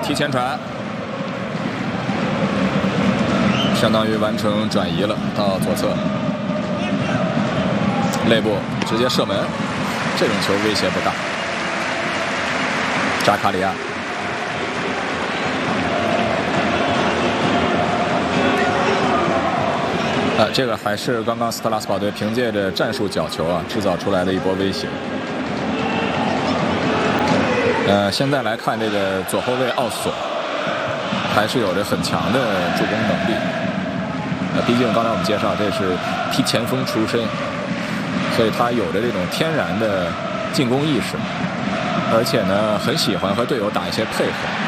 提前传，相当于完成转移了到左侧，内部直接射门，这种球威胁不大。扎卡里亚。这个还是刚刚斯特拉斯堡队凭借着战术角球制造出来的一波威胁。现在来看这个左后卫奥索，还是有着很强的助攻能力。毕竟刚才我们介绍这是踢前锋出身，所以他有着这种天然的进攻意识，而且呢很喜欢和队友打一些配合。